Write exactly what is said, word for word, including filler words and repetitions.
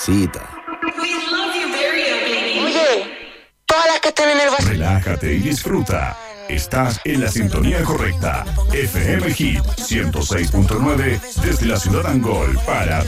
cosita. Oye, todas las que están en el vacío. Relájate y disfruta. Estás en la sintonía correcta. F M Hit ciento seis punto nueve desde la ciudad Angol para